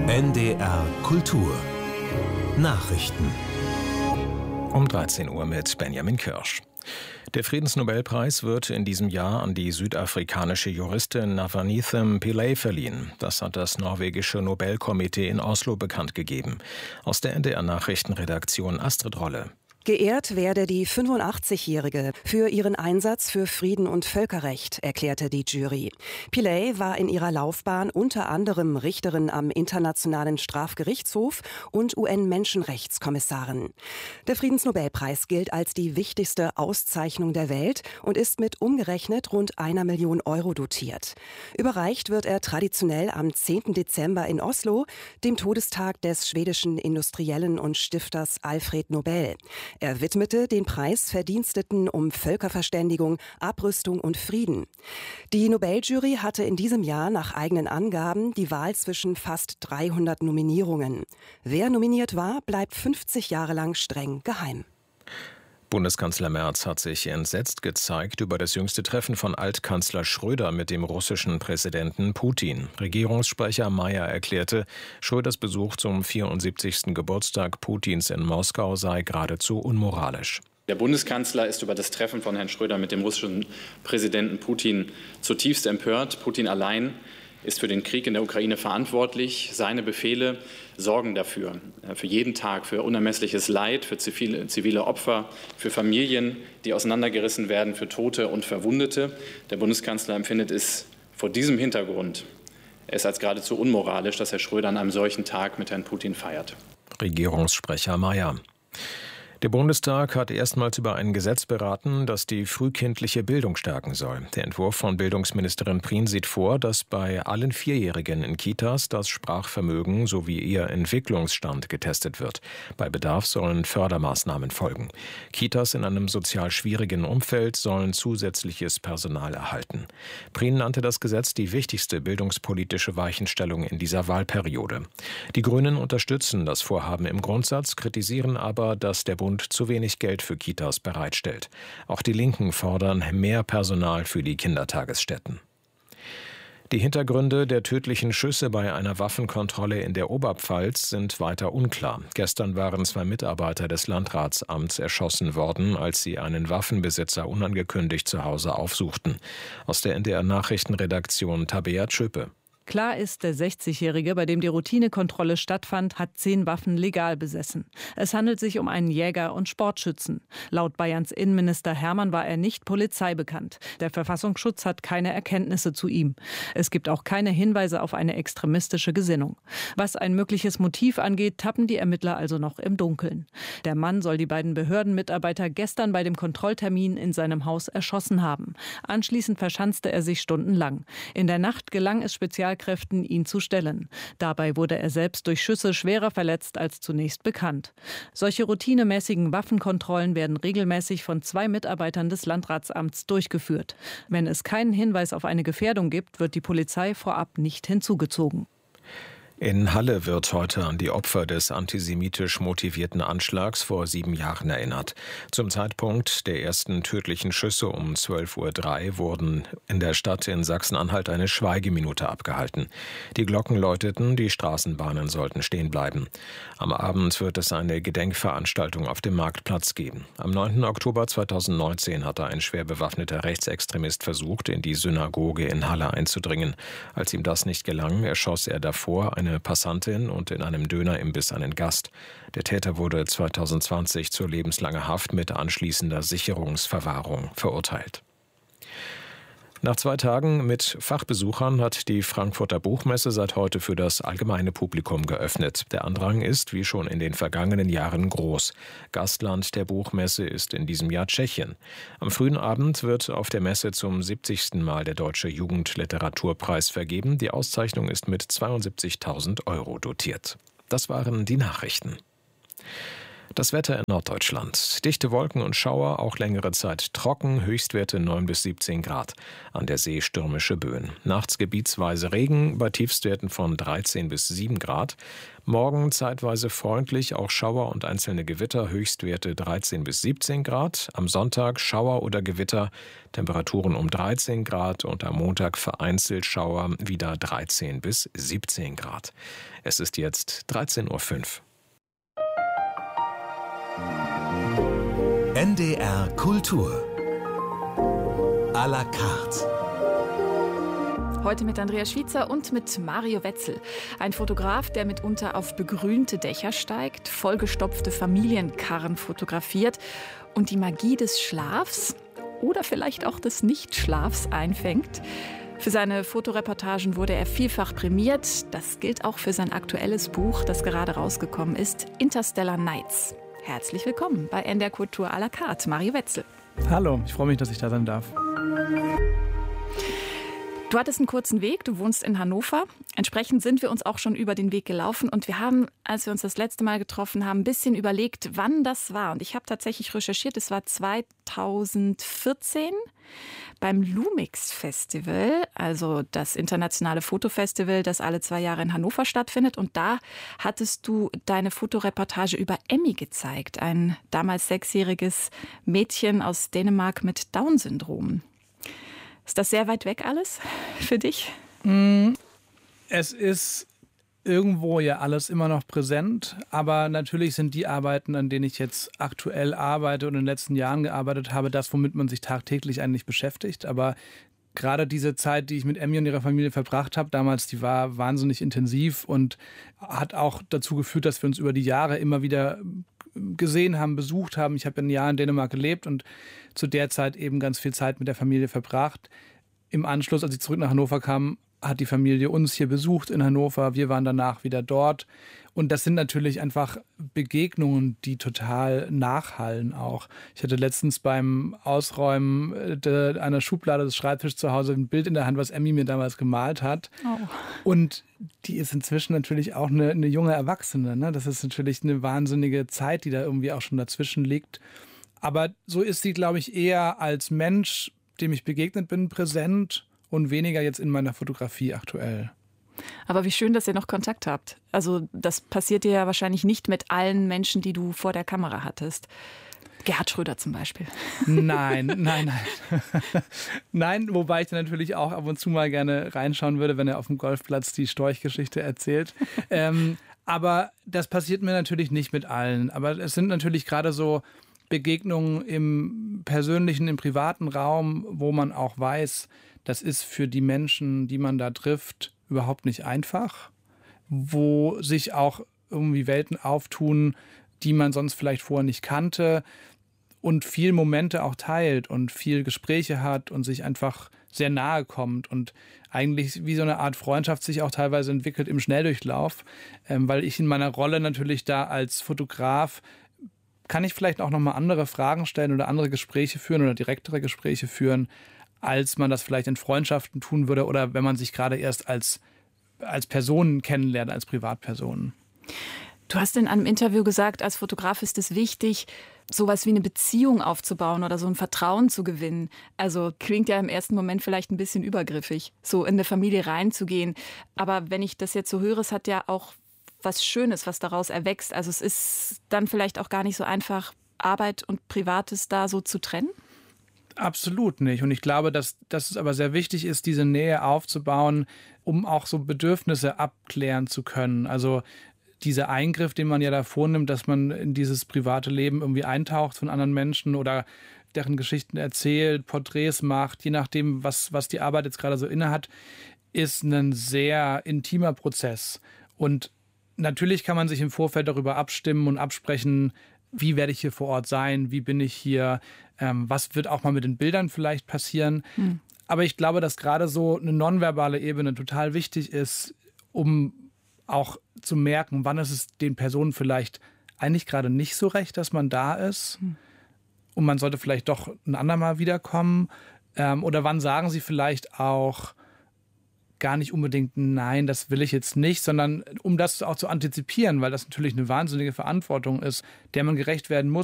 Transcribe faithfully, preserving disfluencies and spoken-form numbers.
N D R Kultur Nachrichten um dreizehn Uhr mit Benjamin Kirsch. Der Friedensnobelpreis wird in diesem Jahr an die südafrikanische Juristin Navalnythem Pillay verliehen. Das hat das norwegische Nobelkomitee in Oslo bekannt gegeben. Aus der N D R Nachrichtenredaktion Astrid Rolle. Geehrt werde die fünfundachtzig-Jährige für ihren Einsatz für Frieden und Völkerrecht, erklärte die Jury. Pillay war in ihrer Laufbahn unter anderem Richterin am Internationalen Strafgerichtshof und U N-Menschenrechtskommissarin. Der Friedensnobelpreis gilt als die wichtigste Auszeichnung der Welt und ist mit umgerechnet rund einer Million Euro dotiert. Überreicht wird er traditionell am zehnten Dezember in Oslo, dem Todestag des schwedischen Industriellen und Stifters Alfred Nobel. Er widmete den Preis Verdiensteten um Völkerverständigung, Abrüstung und Frieden. Die Nobeljury hatte in diesem Jahr nach eigenen Angaben die Wahl zwischen fast dreihundert Nominierungen. Wer nominiert war, bleibt fünfzig Jahre lang streng geheim. Bundeskanzler Merz hat sich entsetzt gezeigt über das jüngste Treffen von Altkanzler Schröder mit dem russischen Präsidenten Putin. Regierungssprecher Mayer erklärte, Schröders Besuch zum vierundsiebzigsten Geburtstag Putins in Moskau sei geradezu unmoralisch. Der Bundeskanzler ist über das Treffen von Herrn Schröder mit dem russischen Präsidenten Putin zutiefst empört. Putin allein ist für den Krieg in der Ukraine verantwortlich. Seine Befehle sorgen dafür, für jeden Tag, für unermessliches Leid, für zivile, zivile Opfer, für Familien, die auseinandergerissen werden, für Tote und Verwundete. Der Bundeskanzler empfindet es vor diesem Hintergrund es als geradezu unmoralisch, dass Herr Schröder an einem solchen Tag mit Herrn Putin feiert. Regierungssprecher Mayer. Der Bundestag hat erstmals über ein Gesetz beraten, das die frühkindliche Bildung stärken soll. Der Entwurf von Bildungsministerin Prien sieht vor, dass bei allen Vierjährigen in Kitas das Sprachvermögen sowie ihr Entwicklungsstand getestet wird. Bei Bedarf sollen Fördermaßnahmen folgen. Kitas in einem sozial schwierigen Umfeld sollen zusätzliches Personal erhalten. Prien nannte das Gesetz die wichtigste bildungspolitische Weichenstellung in dieser Wahlperiode. Die Grünen unterstützen das Vorhaben im Grundsatz, kritisieren aber, dass der Bund zu wenig Geld für Kitas bereitstellt. Auch die Linken fordern mehr Personal für die Kindertagesstätten. Die Hintergründe der tödlichen Schüsse bei einer Waffenkontrolle in der Oberpfalz sind weiter unklar. Gestern waren zwei Mitarbeiter des Landratsamts erschossen worden, als sie einen Waffenbesitzer unangekündigt zu Hause aufsuchten. Aus der N D R Nachrichtenredaktion Tabea Tschöpe. Klar ist, der sechzigjährige, bei dem die Routinekontrolle stattfand, hat zehn Waffen legal besessen. Es handelt sich um einen Jäger und Sportschützen. Laut Bayerns Innenminister Hermann war er nicht polizeibekannt. Der Verfassungsschutz hat keine Erkenntnisse zu ihm. Es gibt auch keine Hinweise auf eine extremistische Gesinnung. Was ein mögliches Motiv angeht, tappen die Ermittler also noch im Dunkeln. Der Mann soll die beiden Behördenmitarbeiter gestern bei dem Kontrolltermin in seinem Haus erschossen haben. Anschließend verschanzte er sich stundenlang. In der Nacht gelang es Spezialkräften, ihn zu stellen. Dabei wurde er selbst durch Schüsse schwerer verletzt als zunächst bekannt. Solche routinemäßigen Waffenkontrollen werden regelmäßig von zwei Mitarbeitern des Landratsamts durchgeführt. Wenn es keinen Hinweis auf eine Gefährdung gibt, wird die Polizei vorab nicht hinzugezogen. In Halle wird heute an die Opfer des antisemitisch motivierten Anschlags vor sieben Jahren erinnert. Zum Zeitpunkt der ersten tödlichen Schüsse um zwölf Uhr drei wurden in der Stadt in Sachsen-Anhalt eine Schweigeminute abgehalten. Die Glocken läuteten, die Straßenbahnen sollten stehen bleiben. Am Abend wird es eine Gedenkveranstaltung auf dem Marktplatz geben. Am neunten Oktober zweitausendneunzehn hatte ein schwer bewaffneter Rechtsextremist versucht, in die Synagoge in Halle einzudringen. Als ihm das nicht gelang, erschoss er davor eine Passantin und in einem Dönerimbiss einen Gast. Der Täter wurde zweitausendzwanzig zu lebenslanger Haft mit anschließender Sicherungsverwahrung verurteilt. Nach zwei Tagen mit Fachbesuchern hat die Frankfurter Buchmesse seit heute für das allgemeine Publikum geöffnet. Der Andrang ist, wie schon in den vergangenen Jahren, groß. Gastland der Buchmesse ist in diesem Jahr Tschechien. Am frühen Abend wird auf der Messe zum siebzigsten Mal der Deutsche Jugendliteraturpreis vergeben. Die Auszeichnung ist mit zweiundsiebzigtausend Euro dotiert. Das waren die Nachrichten. Das Wetter in Norddeutschland. Dichte Wolken und Schauer, auch längere Zeit trocken, Höchstwerte neun bis siebzehn Grad. An der See stürmische Böen. Nachts gebietsweise Regen, bei Tiefstwerten von dreizehn bis sieben Grad. Morgen zeitweise freundlich, auch Schauer und einzelne Gewitter, Höchstwerte dreizehn bis siebzehn Grad. Am Sonntag Schauer oder Gewitter, Temperaturen um dreizehn Grad und am Montag vereinzelt Schauer, wieder dreizehn bis siebzehn Grad. Es ist jetzt dreizehn Uhr fünf. N D R Kultur à la carte. Heute mit Andreas Schwitzer und mit Mario Wetzel. Ein Fotograf, der mitunter auf begrünte Dächer steigt, vollgestopfte Familienkarren fotografiert und die Magie des Schlafs oder vielleicht auch des Nichtschlafs einfängt. Für seine Fotoreportagen wurde er vielfach prämiert. Das gilt auch für sein aktuelles Buch, das gerade rausgekommen ist, Interstellar Nights. Herzlich willkommen bei N D R Kultur à la carte, Mario Wetzel. Hallo, ich freue mich, dass ich da sein darf. Du hattest einen kurzen Weg, du wohnst in Hannover. Entsprechend sind wir uns auch schon über den Weg gelaufen. Und wir haben, als wir uns das letzte Mal getroffen haben, ein bisschen überlegt, wann das war. Und ich habe tatsächlich recherchiert, es war zweitausendvierzehn beim Lumix Festival, also das internationale Fotofestival, das alle zwei Jahre in Hannover stattfindet. Und da hattest du deine Fotoreportage über Emmy gezeigt, ein damals sechsjähriges Mädchen aus Dänemark mit Down-Syndrom. Ist das sehr weit weg alles für dich? Es ist irgendwo ja alles immer noch präsent, aber natürlich sind die Arbeiten, an denen ich jetzt aktuell arbeite und in den letzten Jahren gearbeitet habe, das, womit man sich tagtäglich eigentlich beschäftigt. Aber gerade diese Zeit, die ich mit Emmy und ihrer Familie verbracht habe, damals, die war wahnsinnig intensiv und hat auch dazu geführt, dass wir uns über die Jahre immer wieder gesehen haben, besucht haben. Ich habe ein Jahr in Dänemark gelebt und zu der Zeit eben ganz viel Zeit mit der Familie verbracht. Im Anschluss, als ich zurück nach Hannover kam, hat die Familie uns hier besucht in Hannover. Wir waren danach wieder dort. Und das sind natürlich einfach Begegnungen, die total nachhallen auch. Ich hatte letztens beim Ausräumen einer Schublade des Schreibtischs zu Hause ein Bild in der Hand, was Emmy mir damals gemalt hat. Oh. Und die ist inzwischen natürlich auch eine, eine junge Erwachsene. Ne? Das ist natürlich eine wahnsinnige Zeit, die da irgendwie auch schon dazwischen liegt. Aber so ist sie, glaube ich, eher als Mensch, dem ich begegnet bin, präsent und weniger jetzt in meiner Fotografie aktuell. Aber wie schön, dass ihr noch Kontakt habt. Also das passiert dir ja wahrscheinlich nicht mit allen Menschen, die du vor der Kamera hattest. Gerhard Schröder zum Beispiel. Nein, nein, nein. Nein, wobei ich dann natürlich auch ab und zu mal gerne reinschauen würde, wenn er auf dem Golfplatz die Storchgeschichte erzählt. ähm, aber das passiert mir natürlich nicht mit allen. Aber es sind natürlich gerade so Begegnungen im persönlichen, im privaten Raum, wo man auch weiß, das ist für die Menschen, die man da trifft, überhaupt nicht einfach, wo sich auch irgendwie Welten auftun, die man sonst vielleicht vorher nicht kannte und viel Momente auch teilt und viel Gespräche hat und sich einfach sehr nahe kommt und eigentlich wie so eine Art Freundschaft sich auch teilweise entwickelt im Schnelldurchlauf, ähm, weil ich in meiner Rolle natürlich da als Fotograf kann ich vielleicht auch nochmal andere Fragen stellen oder andere Gespräche führen oder direktere Gespräche führen, als man das vielleicht in Freundschaften tun würde oder wenn man sich gerade erst als, als Personen kennenlernt, als Privatpersonen. Du hast in einem Interview gesagt, als Fotograf ist es wichtig, sowas wie eine Beziehung aufzubauen oder so ein Vertrauen zu gewinnen. Also klingt ja im ersten Moment vielleicht ein bisschen übergriffig, so in eine Familie reinzugehen. Aber wenn ich das jetzt so höre, es hat ja auch was Schönes, was daraus erwächst. Also es ist dann vielleicht auch gar nicht so einfach, Arbeit und Privates da so zu trennen? Absolut nicht. Und ich glaube, dass, dass es aber sehr wichtig ist, diese Nähe aufzubauen, um auch so Bedürfnisse abklären zu können. Also dieser Eingriff, den man ja da vornimmt, dass man in dieses private Leben irgendwie eintaucht von anderen Menschen oder deren Geschichten erzählt, Porträts macht, je nachdem, was, was die Arbeit jetzt gerade so innehat, ist ein sehr intimer Prozess. Und natürlich kann man sich im Vorfeld darüber abstimmen und absprechen, wie werde ich hier vor Ort sein, wie bin ich hier, ähm, was wird auch mal mit den Bildern vielleicht passieren. Mhm. Aber ich glaube, dass gerade so eine nonverbale Ebene total wichtig ist, um auch zu merken, wann ist es den Personen vielleicht eigentlich gerade nicht so recht, dass man da ist. Mhm. Und man sollte vielleicht doch ein andermal wiederkommen. Ähm, oder wann sagen sie vielleicht auch, gar nicht unbedingt, nein, das will ich jetzt nicht, sondern um das auch zu antizipieren, weil das natürlich eine wahnsinnige Verantwortung ist, der man gerecht werden muss.